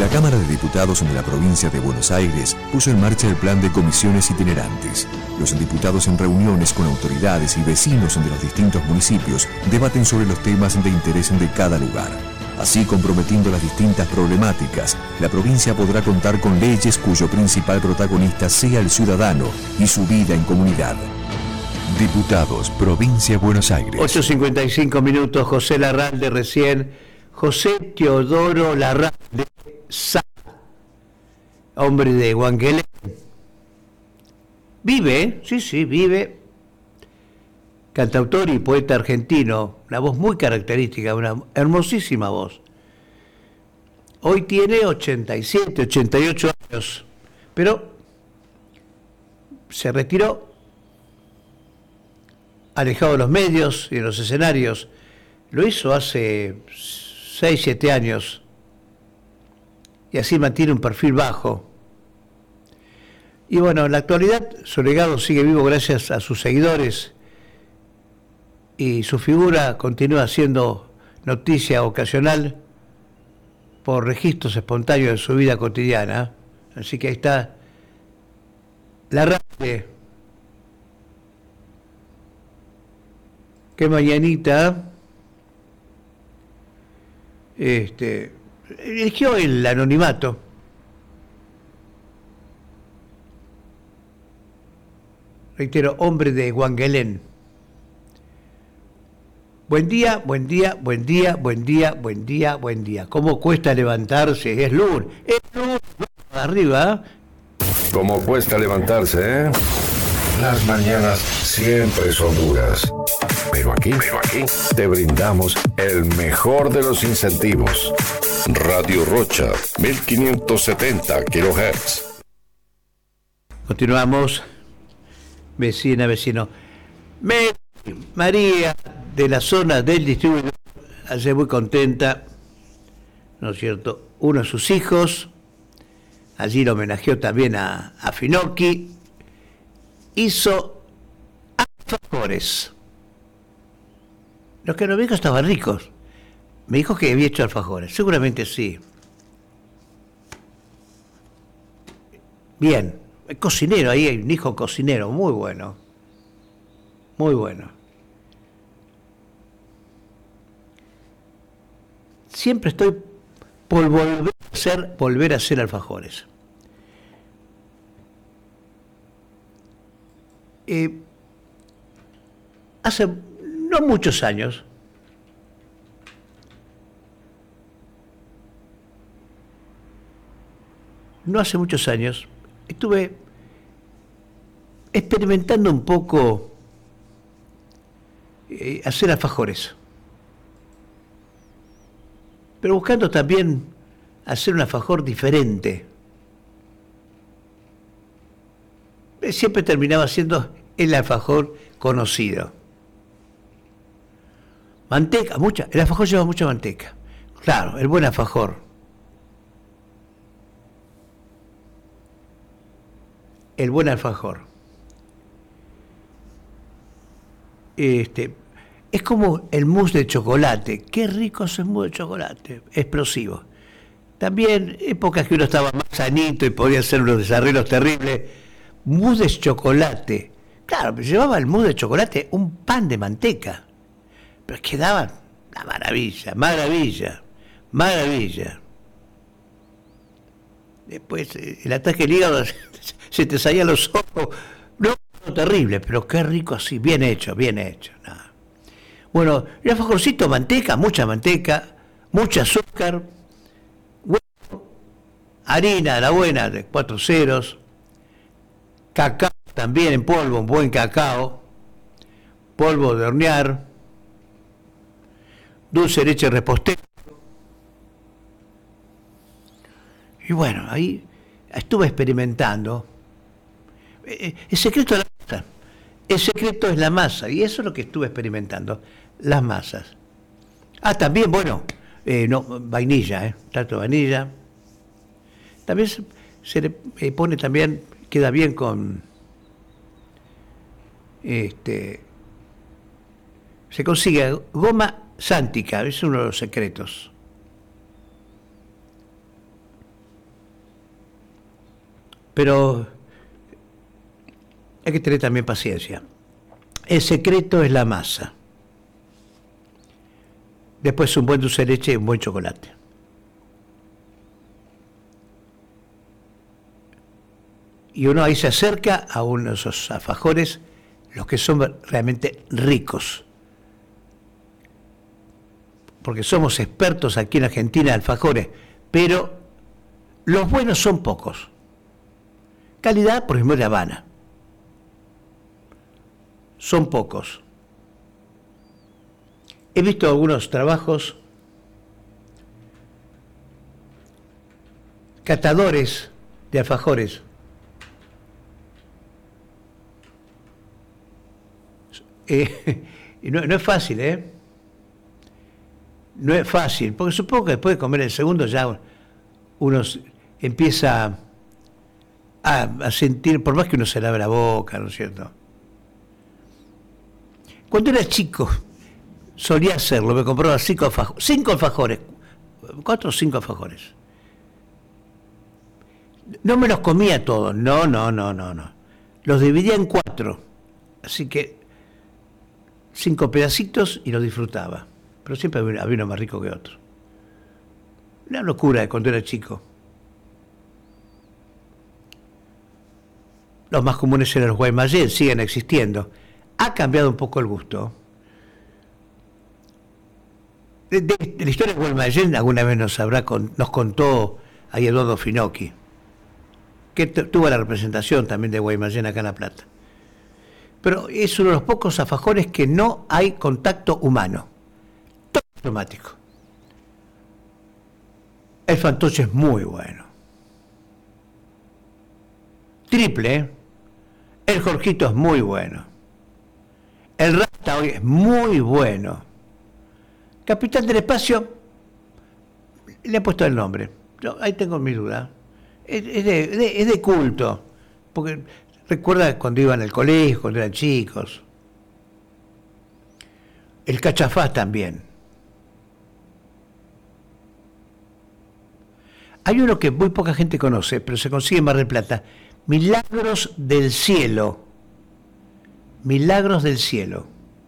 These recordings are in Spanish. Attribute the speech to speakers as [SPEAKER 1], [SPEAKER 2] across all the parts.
[SPEAKER 1] Cámara de Diputados de la provincia de Buenos Aires puso en marcha el plan de comisiones itinerantes. Los diputados en reuniones con autoridades y vecinos de los distintos municipios debaten sobre los temas de interés de cada lugar. Así, comprometiendo las distintas problemáticas, la provincia podrá contar con leyes cuyo principal protagonista sea el ciudadano y su vida en comunidad. Diputados, Provincia de Buenos Aires.
[SPEAKER 2] 8:55 minutos, José Larralde recién. José Teodoro Larralde Sá, hombre de Huanguelén. Vive, sí, vive. Cantautor y poeta argentino, una voz muy característica, una hermosísima voz. Hoy tiene 87, 88 años, pero se retiró, alejado de los medios y de los escenarios. Lo hizo hace 6, 7 años y así mantiene un perfil bajo. Y bueno, en la actualidad su legado sigue vivo gracias a sus seguidores y su figura continúa siendo noticia ocasional por registros espontáneos de su vida cotidiana. Así que ahí está Larralde. Qué mañanita. Eligió el anonimato. Reitero, hombre de Huanguelén. Buen día, buen día, buen día, buen día, buen día, buen día. ¿Cómo cuesta levantarse? Es lunes. Es lunes. Arriba.
[SPEAKER 3] ¿Cómo cuesta levantarse, eh? Las mañanas siempre son duras. Pero aquí te brindamos el mejor de los incentivos. Radio Rocha, 1570 kHz.
[SPEAKER 2] Continuamos. Vecina, vecino. María, de la zona del distribuidor, hace muy contenta, ¿no es cierto? Uno de sus hijos, allí lo homenajeó también a Finocchi, hizo alfajores. Los que no me dijo estaban ricos. Me dijo que había hecho alfajores, seguramente sí. Bien, cocinero, ahí hay un hijo cocinero, muy bueno. Muy bueno. Siempre estoy por volver a hacer alfajores. Hace no muchos años, estuve experimentando un poco hacer alfajores, pero buscando también hacer un alfajor diferente. Siempre terminaba siendo el alfajor conocido. Manteca, mucha. El alfajor lleva mucha manteca. Claro, el buen alfajor. El buen alfajor. Es como el mousse de chocolate. Qué rico es el mousse de chocolate. Explosivo. También épocas que uno estaba más sanito y podía hacer unos desarreglos terribles. Mousse de chocolate. Claro, pero llevaba el mousse de chocolate un pan de manteca. Pero quedaba una maravilla, maravilla. Después el ataque del hígado se te salían los ojos. No, terrible, pero qué rico así, bien hecho. Nada. Bueno, el alfajorcito, mucha manteca, mucho azúcar, huevo, harina, la buena, de 4 ceros, cacao también en polvo, un buen cacao, polvo de hornear, dulce de leche repostero. Y bueno, ahí estuve experimentando. El secreto de la masa. El secreto es la masa, y eso es lo que estuve experimentando, las masas. También, bueno, vainilla, trato de vainilla. También se le pone también, queda bien con, se consigue goma sántica, es uno de los secretos. pero hay que tener también paciencia. El secreto es la masa. Después un buen dulce de leche y un buen chocolate. Y uno ahí se acerca a uno de esos alfajores, los que son realmente ricos. Porque somos expertos aquí en Argentina en alfajores, pero los buenos son pocos. Calidad, por ejemplo, de Habana. Son pocos. He visto algunos trabajos, catadores de alfajores. Y no es fácil, ¿eh? No es fácil, porque supongo que después de comer el segundo ya uno empieza a sentir, por más que uno se lave la boca, ¿no es cierto? Cuando era chico, solía hacerlo, me compraba 5 alfajores, 4 o 5 alfajores. No me los comía todos, no. Los dividía en 4, así que 5 pedacitos y los disfrutaba. Pero siempre había uno más rico que otro. Una locura de cuando era chico. Los más comunes eran los Guaymallén, siguen existiendo. Ha cambiado un poco el gusto. De la historia de Guaymallén alguna vez nos contó a Eduardo Finocchi, que tuvo la representación también de Guaymallén acá en La Plata. Pero es uno de los pocos alfajores que no hay contacto humano. Todo automático. El fantoche es muy bueno. Triple, ¿eh? El Jorgito es muy bueno. El Rasta hoy es muy bueno. Capitán del Espacio, le he puesto el nombre. Yo ahí tengo mi duda. Es de culto. Porque recuerda cuando iban al colegio, cuando eran chicos. El Cachafaz también. Hay uno que muy poca gente conoce, pero se consigue en Mar del Plata. Milagros del Cielo. Milagros del Cielo.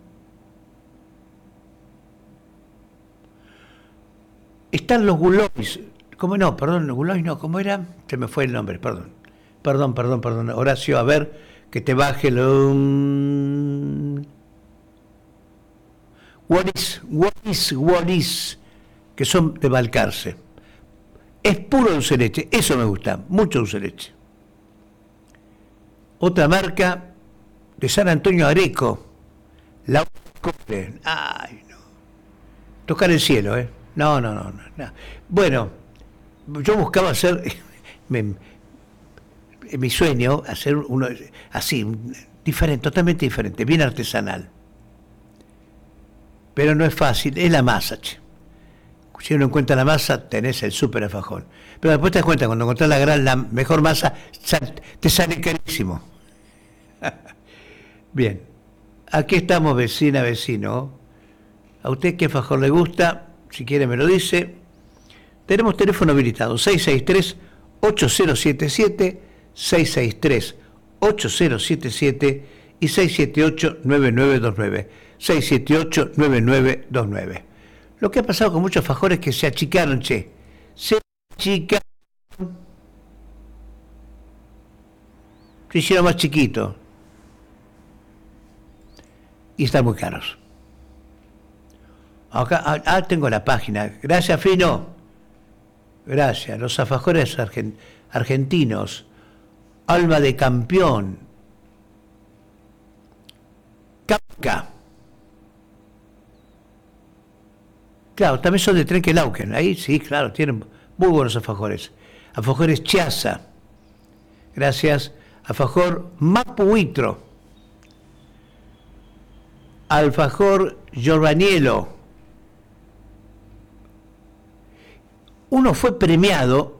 [SPEAKER 2] Están los Gulois. ¿Cómo no? Perdón, los Gulois no. ¿Cómo era? Se me fue el nombre, perdón. Perdón. Horacio, a ver, que te baje lo... Wallis, que son de Balcarce. Es puro dulce de leche, eso me gusta, mucho dulce de leche. Otra marca de San Antonio Areco, la Cobre. Ay, no. Tocar el cielo, ¿eh? No. Bueno, yo buscaba hacer, mi sueño, hacer uno así, diferente, totalmente diferente, bien artesanal. Pero no es fácil, es la masa, che. Si uno encuentra la masa, tenés el súper alfajón. Pero después te das cuenta, cuando encontrás la mejor masa, te sale carísimo. Bien, aquí estamos vecino. ¿A usted qué alfajor le gusta? Si quiere me lo dice. Tenemos teléfono habilitado, 663-8077, 663-8077 y 678-9929. 678-9929. Lo que ha pasado con muchos alfajores que se achicaron, che. Se achicaron. Se hicieron más chiquitos. Y están muy caros. Acá tengo la página. Gracias, Fino. Gracias. Los alfajores argentinos. Alma de campeón. Capca. Claro, también son de Trenquelauquen. Ahí sí, claro, tienen muy buenos alfajores. Alfajores Chiaza. Gracias. Alfajor Mapuitro. Alfajor Giordanielo. Uno fue premiado,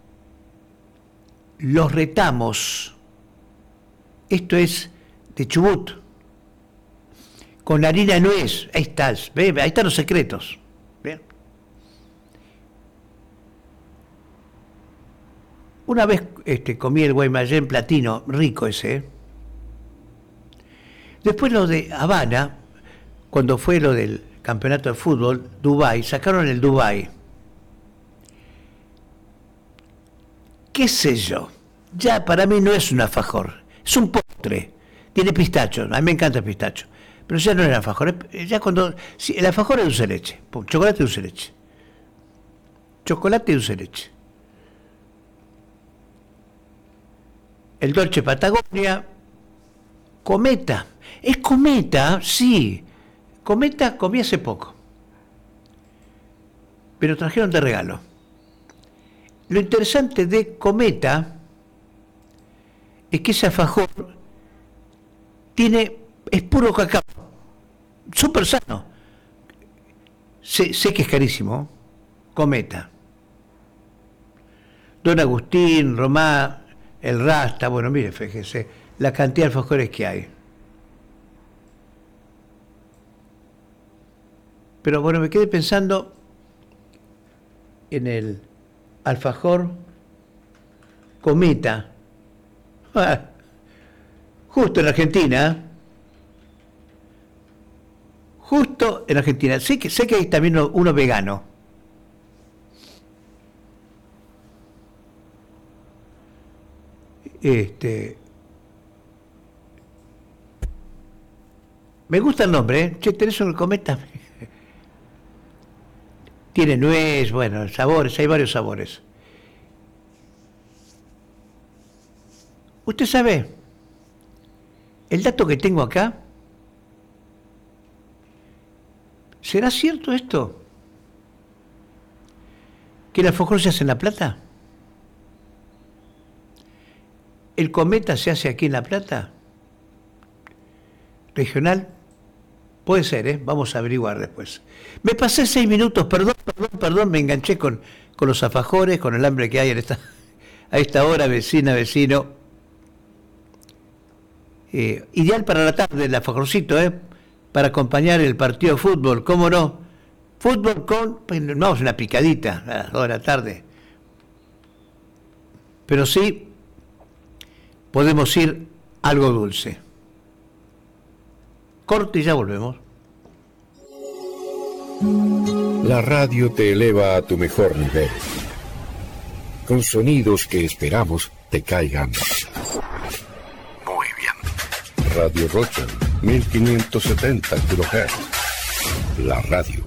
[SPEAKER 2] Los Retamos. Esto es de Chubut. Con harina nuez. Ahí está, ahí están los secretos. ¿Bien? Una vez comí el Guaymallén platino, rico ese. Después lo de Habana, cuando fue lo del campeonato de fútbol, Dubái, sacaron el Dubái. ¿Qué sé yo? Ya para mí no es un alfajor, es un postre. Tiene pistacho, a mí me encanta el pistacho. Pero ya no era alfajor, ya cuando... Sí, el alfajor es dulce de leche, chocolate dulce de leche. Chocolate dulce de leche. El Dolce Patagonia, Cometa. ¿Es Cometa? Sí. Cometa comí hace poco. Pero trajeron de regalo. Lo interesante de Cometa es que ese alfajor es puro cacao. Súper sano. Sé que es carísimo. Cometa. Don Agustín, Romá, el Rasta, bueno, mire, fíjese, la cantidad de alfajores que hay. Pero bueno, me quedé pensando en el alfajor Cometa. Justo en Argentina. Justo en Argentina. Sé que hay también uno vegano. Me gusta el nombre, ¿eh? Che, ¿tenés un Cometa? Tiene nuez, bueno, sabores, hay varios sabores. Usted sabe, el dato que tengo acá, ¿será cierto esto? ¿Que el alfajor se hace en La Plata? ¿El Cometa se hace aquí en La Plata? ¿Regional? Puede ser, ¿eh? Vamos a averiguar después. Me pasé 6 minutos, perdón, me enganché con los alfajores, con el hambre que hay a esta hora, vecino. Ideal para la tarde, el alfajorcito, para acompañar el partido de fútbol, ¿cómo no? Fútbol vamos, una picadita a las 2 de la tarde. Pero sí, podemos ir algo dulce. Corte y ya volvemos.
[SPEAKER 3] La radio te eleva a tu mejor nivel. Con sonidos que esperamos te caigan muy bien. Radio Rocha, 1570 kHz. La radio.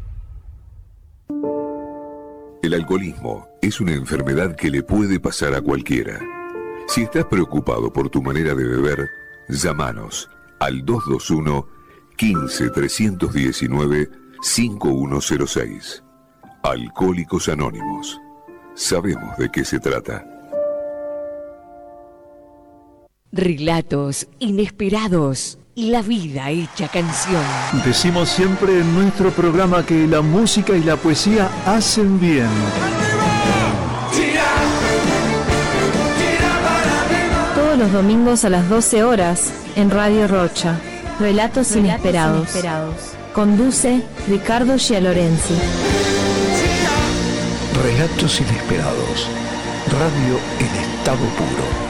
[SPEAKER 1] El alcoholismo es una enfermedad que le puede pasar a cualquiera. Si estás preocupado por tu manera de beber, llámanos al 221 15 319 5106. Alcohólicos Anónimos. Sabemos de qué se trata.
[SPEAKER 4] Relatos inesperados y la vida hecha canción.
[SPEAKER 5] Decimos siempre en nuestro programa que la música y la poesía hacen bien.
[SPEAKER 6] Todos los domingos a las 12 horas en Radio Rocha. Relatos inesperados. Conduce Ricardo Gialorenzi.
[SPEAKER 5] Relatos inesperados. Radio en estado puro.